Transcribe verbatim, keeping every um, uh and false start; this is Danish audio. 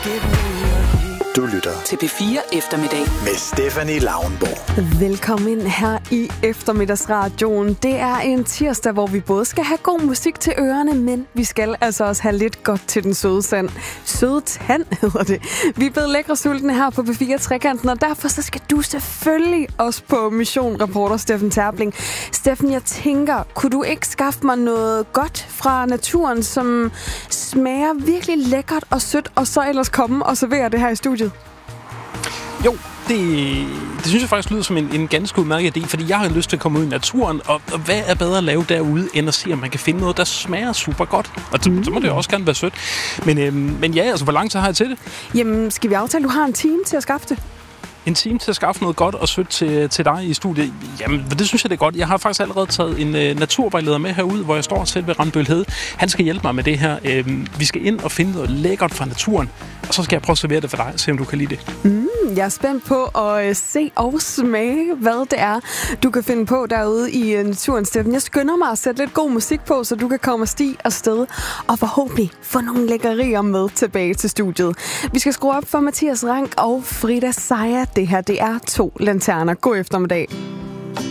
Du lytter til P fire Eftermiddag med Stephanie Lauenborg. Velkommen her i Eftermiddagsradioen. Det er en tirsdag, hvor vi både skal have god musik til ørerne, men vi skal altså også have lidt godt til den søde sand. Søde tand hedder det. Vi er blevet lækre sultne her på P fire Trekanten, og derfor så skal du selvfølgelig også på Mission Reporter Steffen Terpling. Steffen, jeg tænker, kunne du ikke skaffe mig noget godt fra naturen, som smager virkelig lækkert og sødt, og så ellers komme og servere det her i studiet? Jo, det, det synes jeg faktisk lyder som en, en ganske udmærket idé, fordi jeg har lyst til at komme ud i naturen, og, og hvad er bedre at lave derude, end at se, om man kan finde noget, der smager super godt. Og så, mm. så må det jo også gerne være sødt. Men, øhm, men ja, altså, hvor lang tid har jeg til det? Jamen, skal vi aftale, du har en time til at skaffe det? En time til at skaffe noget godt og sødt til, til dig i studiet. Jamen, det synes jeg, det er godt. Jeg har faktisk allerede taget en øh, naturvejleder med herude, hvor jeg står selv ved Randbøl Hede. Han skal hjælpe mig med det her. Øh, vi skal ind og finde noget lækkert fra naturen, og så skal jeg prøve at servere det for dig, og se om du kan lide det. Mm, jeg er spændt på at øh, se og smage, hvad det er, du kan finde på derude i øh, naturen, Steffen. Jeg skynder mig at sætte lidt god musik på, så du kan komme sti afsted, og forhåbentlig få nogle lækkerier med tilbage til studiet. Vi skal skrue op for Mathias Rank og Frida Sejer. Det her, det er To Lanterner. God eftermiddag.